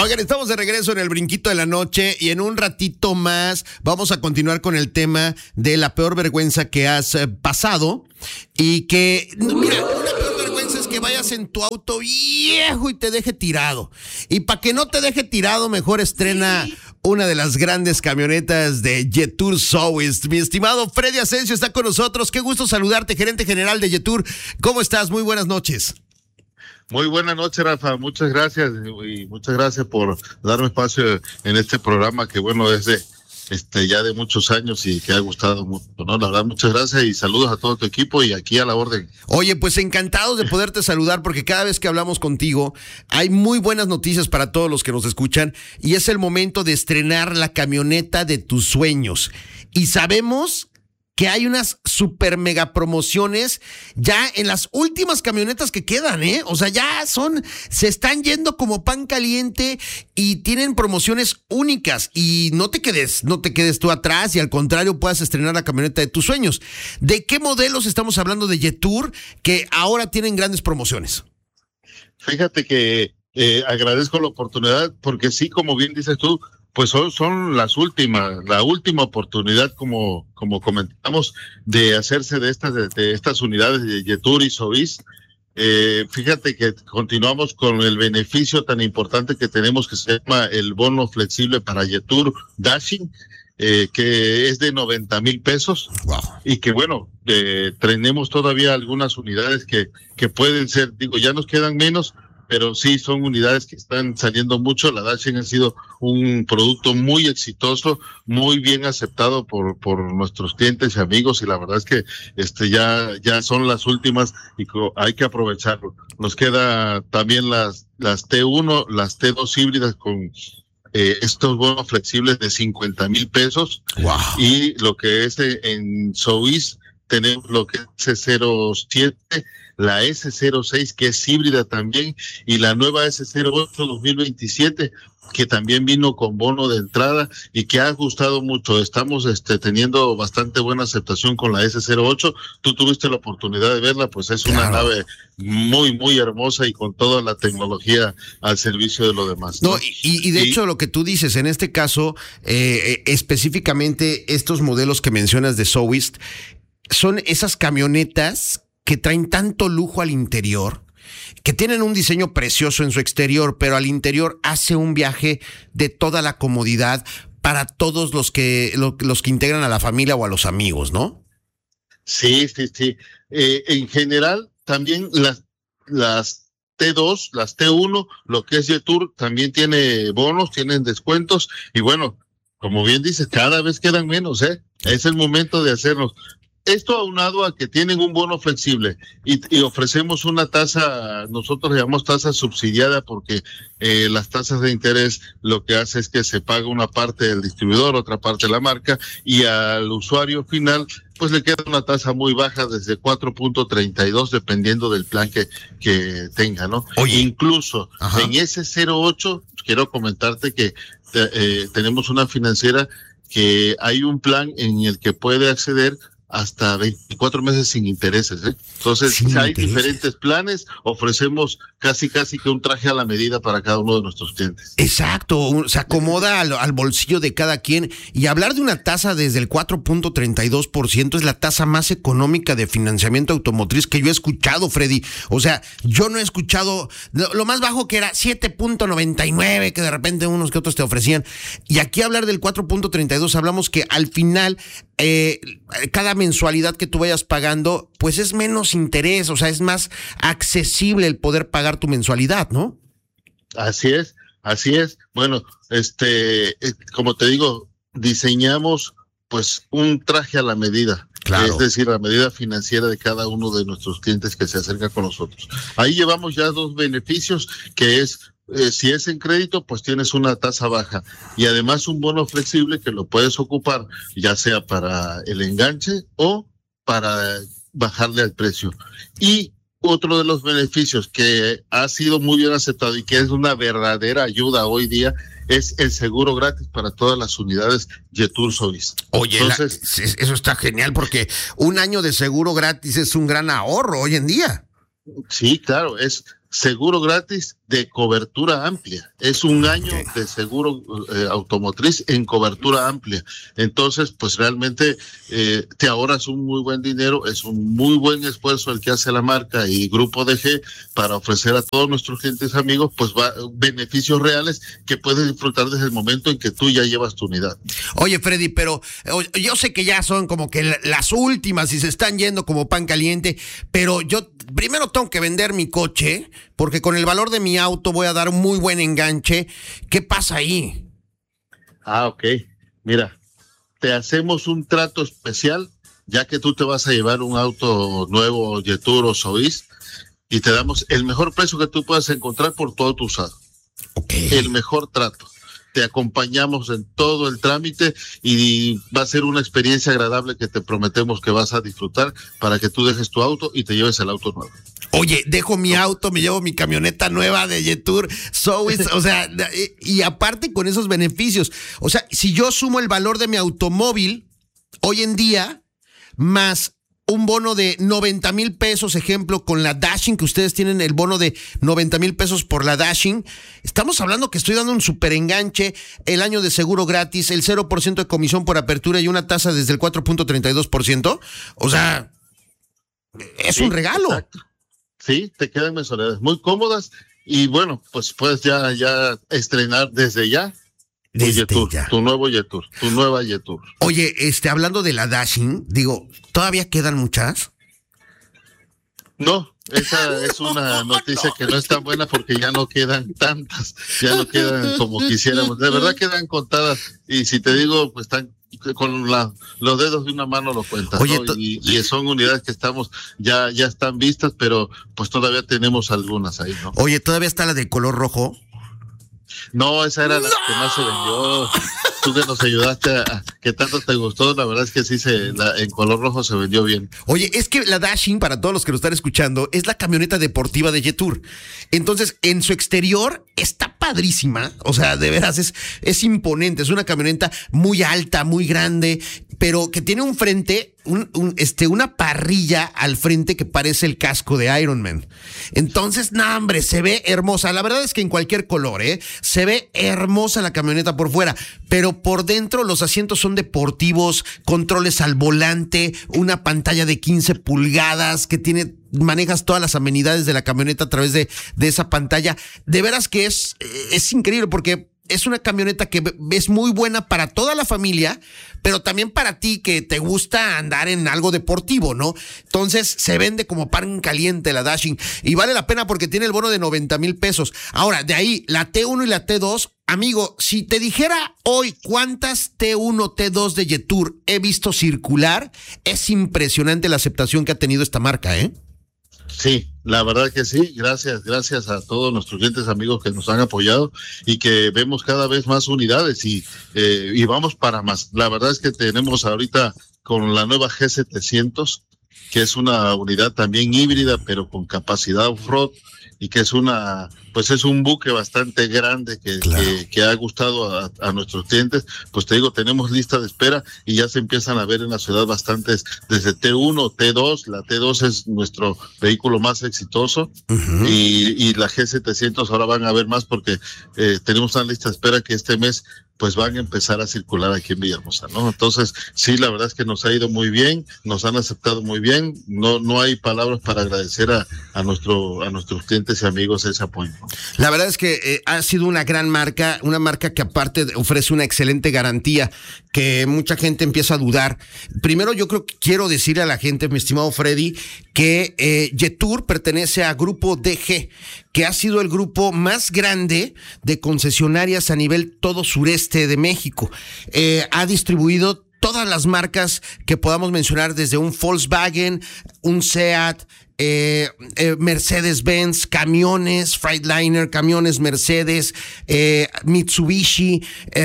Oigan, estamos de regreso en el Brinquito de la Noche y en un ratito más vamos a continuar con el tema de la peor vergüenza que has pasado y que, mira, una peor vergüenza es que vayas en tu auto viejo y te deje tirado. Y para que no te deje tirado, mejor estrena una de las grandes camionetas de Jetour Sowist. Mi estimado Freddy Asensio está con nosotros. Qué gusto saludarte, gerente general de Jetour. ¿Cómo estás? Muy buenas noches. Muy buenas noches, Rafa. Muchas gracias y muchas gracias por darme espacio en este programa que, bueno, es de ya de muchos años y que ha gustado mucho, ¿no? La verdad, muchas gracias y saludos a todo tu equipo y aquí a la orden. Oye, pues encantados de poderte saludar porque cada vez que hablamos contigo hay muy buenas noticias para todos los que nos escuchan y es el momento de estrenar la camioneta de tus sueños. Y sabemos que hay unas super mega promociones ya en las últimas camionetas que quedan, ¿eh? O sea, se están yendo como pan caliente y tienen promociones únicas y no te quedes tú atrás y al contrario puedas estrenar la camioneta de tus sueños. ¿De qué modelos estamos hablando de Jetour que ahora tienen grandes promociones? Fíjate que agradezco la oportunidad porque sí, como bien dices tú, pues son la última oportunidad, como comentamos, de hacerse de estas unidades de Jetour y Sowist. Fíjate que continuamos con el beneficio tan importante que tenemos que se llama el bono flexible para Jetour Dashing, que es de 90,000 pesos. Wow. Y que bueno, tenemos todavía algunas unidades que pueden ser, digo, ya nos quedan menos, pero sí son unidades que están saliendo mucho. La Dashing ha sido un producto muy exitoso, muy bien aceptado por nuestros clientes y amigos, y la verdad es que ya son las últimas y hay que aprovecharlo. Nos queda también las T1, las T2 híbridas con estos bonos flexibles de 50,000 pesos. Wow. Y lo que es en Sowist tenemos lo que es S07, la S06 que es híbrida también y la nueva S08 2027 que también vino con bono de entrada y que ha gustado mucho. Estamos teniendo bastante buena aceptación con la S08. Tú tuviste la oportunidad de verla, pues es una nave muy, muy hermosa y con toda la tecnología al servicio de lo demás, ¿no? No, y de hecho lo que tú dices, en este caso, específicamente estos modelos que mencionas de Sowist, son esas camionetas que traen tanto lujo al interior, que tienen un diseño precioso en su exterior, pero al interior hace un viaje de toda la comodidad para todos los que integran a la familia o a los amigos, ¿no? Sí. En general, también las T2, las T1, lo que es Jetour, también tiene bonos, tienen descuentos, y bueno, como bien dices, cada vez quedan menos, ¿eh? Es el momento de hacernos. Esto aunado a que tienen un bono flexible y ofrecemos una tasa, nosotros le llamamos tasa subsidiada porque las tasas de interés lo que hace es que se paga una parte del distribuidor, otra parte de la marca y al usuario final pues le queda una tasa muy baja desde 4.32 dependiendo del plan que tenga, ¿no? Oye. Incluso en S08 quiero comentarte que tenemos una financiera que hay un plan en el que puede acceder hasta 24 meses sin intereses, ¿eh? Entonces, hay diferentes planes, ofrecemos casi que un traje a la medida para cada uno de nuestros clientes. Exacto, se acomoda al bolsillo de cada quien, y hablar de una tasa desde el 4.32% es la tasa más económica de financiamiento automotriz que yo he escuchado, Freddy. O sea, yo no he escuchado, lo más bajo que era 7.99, que de repente unos que otros te ofrecían, y aquí hablar del 4.32, hablamos que al final cada mensualidad que tú vayas pagando, pues es menos interés, o sea, es más accesible el poder pagar tu mensualidad, ¿no? Así es. Bueno, como te digo, diseñamos pues un traje a la medida. Claro. Es decir, la medida financiera de cada uno de nuestros clientes que se acerca con nosotros. Ahí llevamos ya dos beneficios, que es si es en crédito, pues tienes una tasa baja y además un bono flexible que lo puedes ocupar ya sea para el enganche o para bajarle al precio. Y otro de los beneficios que ha sido muy bien aceptado y que es una verdadera ayuda hoy día es el seguro gratis para todas las unidades Jetour Sowist. Oye, entonces, eso está genial porque un año de seguro gratis es un gran ahorro hoy en día. Sí, claro, es seguro gratis de cobertura amplia. Es un año de seguro automotriz en cobertura amplia. Entonces, pues realmente te ahorras un muy buen dinero. Es un muy buen esfuerzo el que hace la marca y Grupo DG para ofrecer a todos nuestros clientes amigos pues beneficios reales que puedes disfrutar desde el momento en que tú ya llevas tu unidad. Oye, Freddy, pero yo sé que ya son como que las últimas y se están yendo como pan caliente, pero yo primero tengo que vender mi coche porque con el valor de mi auto voy a dar un muy buen enganche. ¿Qué pasa ahí? Ok. Mira, te hacemos un trato especial, ya que tú te vas a llevar un auto nuevo, Jetour o Soiz, y te damos el mejor precio que tú puedas encontrar por todo tu usado. El mejor trato. Te acompañamos en todo el trámite y va a ser una experiencia agradable que te prometemos que vas a disfrutar para que tú dejes tu auto y te lleves el auto nuevo. Oye, dejo mi auto, me llevo mi camioneta nueva de Jetour, Soiz, o sea, y aparte con esos beneficios. O sea, si yo sumo el valor de mi automóvil hoy en día, más un bono de 90,000 pesos, ejemplo, con la Dashing, que ustedes tienen el bono de 90,000 pesos por la Dashing. Estamos hablando que estoy dando un super enganche, el año de seguro gratis, el 0% de comisión por apertura y una tasa desde el 4.32%. O sea, es un regalo. Exacto. Sí, te quedan mensualidades muy cómodas y bueno, pues puedes ya estrenar desde ya. Tu nuevo Jetour, tu nueva Jetour. Oye, hablando de la Dashing, digo, ¿todavía quedan muchas? No, esa es una noticia que no es tan buena porque ya no quedan tantas, ya no quedan como quisiéramos. De verdad quedan contadas y si te digo, pues están con los dedos de una mano lo cuentas. Oye, ¿no? Y son unidades que ya están vistas, pero pues todavía tenemos algunas ahí, ¿no? Oye, ¿todavía está la de color rojo? No, esa era la que más se vendió. Tú que nos ayudaste que tanto te gustó, la verdad es que sí, en color rojo se vendió bien. Oye, es que la Dashing, para todos los que lo están escuchando, es la camioneta deportiva de Jetour. Entonces, en su exterior está padrísima, o sea, de veras es imponente, es una camioneta muy alta, muy grande, pero que tiene un frente, una parrilla al frente que parece el casco de Iron Man. Entonces, no, hombre, se ve hermosa. La verdad es que en cualquier color, se ve hermosa la camioneta por fuera, pero por dentro los asientos son deportivos, controles al volante, una pantalla de 15 pulgadas que manejas todas las amenidades de la camioneta a través de esa pantalla. De veras que es increíble porque es una camioneta que es muy buena para toda la familia, pero también para ti que te gusta andar en algo deportivo, ¿no? Entonces se vende como pan caliente la Dashing y vale la pena porque tiene el bono de 90,000 pesos. Ahora, de ahí, la T1 y la T2, amigo, si te dijera hoy cuántas T1, T2 de Jetour he visto circular, es impresionante la aceptación que ha tenido esta marca, ¿eh? Sí, la verdad que sí, gracias a todos nuestros clientes amigos que nos han apoyado y que vemos cada vez más unidades y vamos para más. La verdad es que tenemos ahorita con la nueva G700, que es una unidad también híbrida, pero con capacidad off-road y que es es un buque bastante grande que ha gustado a nuestros clientes. Pues te digo, tenemos lista de espera y ya se empiezan a ver en la ciudad bastantes desde T1, T2, la T2 es nuestro vehículo más exitoso. Uh-huh. y la G700 ahora van a ver más porque tenemos una lista de espera que este mes pues van a empezar a circular aquí en Villahermosa, ¿no? Entonces, sí, la verdad es que nos ha ido muy bien, nos han aceptado muy bien, no hay palabras para agradecer a nuestros clientes y amigos ese apoyo. La verdad es que ha sido una gran marca, una marca que aparte ofrece una excelente garantía, que mucha gente empieza a dudar. Primero yo quiero decirle a la gente, mi estimado Freddy, que Jetour pertenece a Grupo DG, que ha sido el grupo más grande de concesionarias a nivel todo sureste de México. Ha distribuido todas las marcas que podamos mencionar, desde un Volkswagen, un Seat, Mercedes-Benz, camiones, Freightliner, camiones Mercedes, Mitsubishi,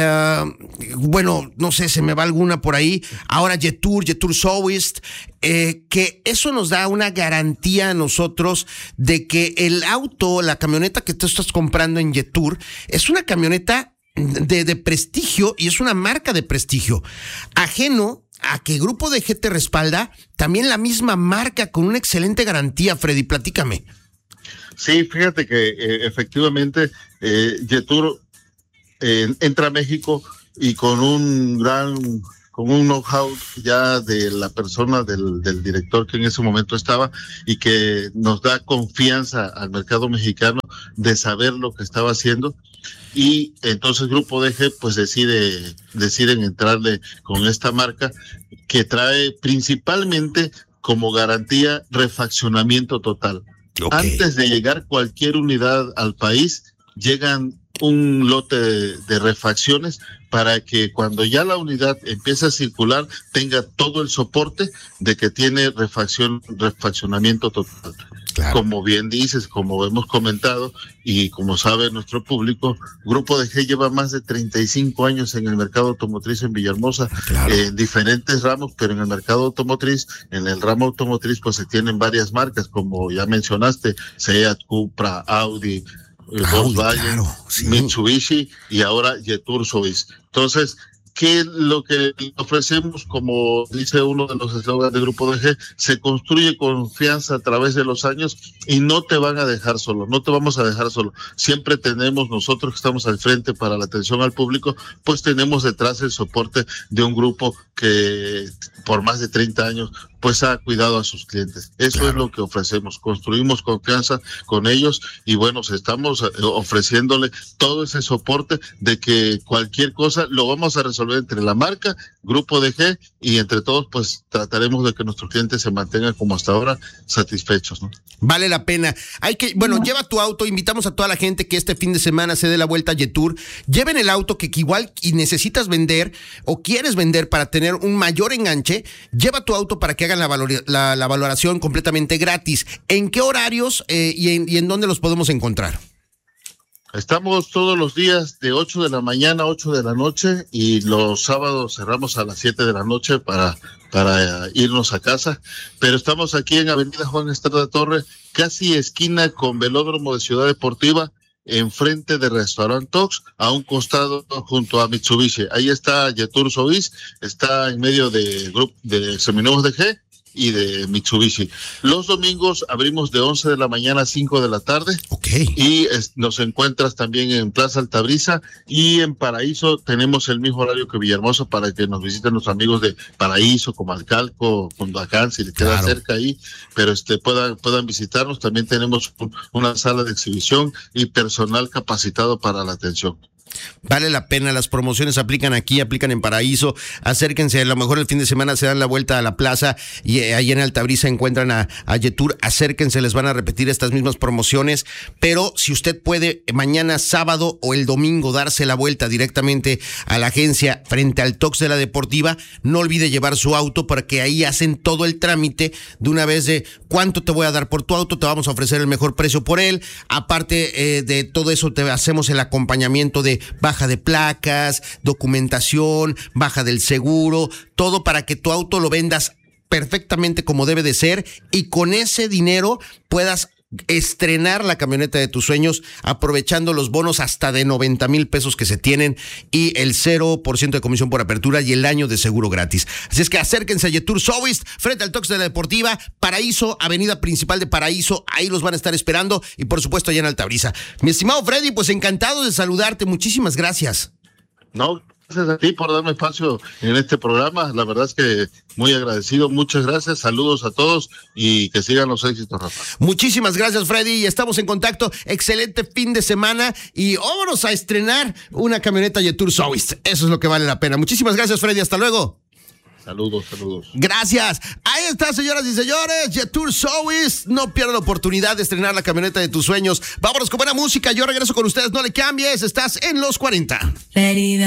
bueno, no sé, se me va alguna por ahí. Ahora Jetour Soiz, que eso nos da una garantía a nosotros de que el auto, la camioneta que tú estás comprando en Jetour, es una camioneta de prestigio y es una marca de prestigio. Ajeno a que Grupo DG te respalda, también la misma marca con una excelente garantía. Freddy, platícame. Sí, fíjate que efectivamente Yetur entra a México y con un know-how ya de la persona del director que en ese momento estaba y que nos da confianza al mercado mexicano de saber lo que estaba haciendo. Y entonces Grupo DG pues deciden entrarle con esta marca que trae principalmente como garantía refaccionamiento total. Okay. Antes de llegar cualquier unidad al país, llegan un lote de refacciones para que cuando ya la unidad empiece a circular tenga todo el soporte de que tiene refaccionamiento total. Claro. Como bien dices, como hemos comentado y como sabe nuestro público, Grupo DG lleva más de 35 años en el mercado automotriz en Villahermosa, claro, en diferentes ramos, pero en el mercado automotriz, en el ramo automotriz, pues se tienen varias marcas, como ya mencionaste, Seat, Cupra, Audi, Volkswagen, claro, sí, Mitsubishi y ahora Yetur Sowiz. Entonces, ¿qué es lo que ofrecemos? Como dice uno de los eslogans del Grupo DG, se construye confianza a través de los años y no te van a dejar solo, no te vamos a dejar solo. Siempre tenemos, nosotros que estamos al frente para la atención al público, pues tenemos detrás el soporte de un grupo que por más de 30 años pues ha cuidado a sus clientes. Eso claro, es lo que ofrecemos, construimos confianza con ellos y bueno, estamos ofreciéndole todo ese soporte de que cualquier cosa lo vamos a resolver entre la marca, Grupo DG y entre todos pues trataremos de que nuestros clientes se mantengan como hasta ahora satisfechos, ¿no? Vale la pena. Lleva tu auto, invitamos a toda la gente que este fin de semana se dé la vuelta a Yetur, lleven el auto que igual y necesitas vender o quieres vender para tener un mayor enganche, lleva tu auto para que hagan la valoración completamente gratis. ¿En qué horarios y en dónde los podemos encontrar? Estamos todos los días de 8 de la mañana a 8 de la noche y los sábados cerramos a las 7 de la noche para irnos a casa, pero estamos aquí en Avenida Juan Estrada Torre, casi esquina con Velódromo de Ciudad Deportiva, enfrente de Restaurant Tox, a un costado junto a Mitsubishi. Ahí está Yetur Sowiz, está en medio de Seminuevos DG y de Mitsubishi. Los domingos abrimos de 11 de la mañana a 5 de la tarde. Okay. Y nos encuentras también en Plaza Altabrisa y en Paraíso tenemos el mismo horario que Villahermosa para que nos visiten los amigos de Paraíso, Comalcalco, Cundacán, si les queda cerca ahí, pero puedan visitarnos. También tenemos una sala de exhibición y personal capacitado para la atención. Vale la pena, las promociones aplican aquí, aplican en Paraíso, acérquense, a lo mejor el fin de semana se dan la vuelta a la plaza y ahí en Altabrisa encuentran a Yetur, acérquense, les van a repetir estas mismas promociones, pero si usted puede mañana sábado o el domingo darse la vuelta directamente a la agencia frente al Tox de la Deportiva, no olvide llevar su auto porque ahí hacen todo el trámite de una vez de cuánto te voy a dar por tu auto, te vamos a ofrecer el mejor precio por él, aparte de todo eso te hacemos el acompañamiento de baja de placas, documentación, baja del seguro, todo para que tu auto lo vendas perfectamente como debe de ser y con ese dinero puedas estrenar la camioneta de tus sueños aprovechando los bonos hasta de 90,000 pesos que se tienen y el 0% de comisión por apertura y el año de seguro gratis. Así es que acérquense a Yetur Sowiz frente al Tox de la Deportiva, Paraíso, avenida principal de Paraíso, ahí los van a estar esperando y por supuesto allá en Altabrisa. Mi estimado Freddy, pues encantado de saludarte, muchísimas gracias. No, gracias a ti por darme espacio en este programa, la verdad es que muy agradecido, muchas gracias, saludos a todos y que sigan los éxitos, Rafa. Muchísimas gracias, Freddy, estamos en contacto, excelente fin de semana y vámonos a estrenar una camioneta Yetur Sowiz, eso es lo que vale la pena. Muchísimas gracias, Freddy, hasta luego. Saludos. Gracias. Ahí está, señoras y señores, Yetur Sowiz. No pierda la oportunidad de estrenar la camioneta de tus sueños. Vámonos con buena música. Yo regreso con ustedes. No le cambies. Estás en Los 40.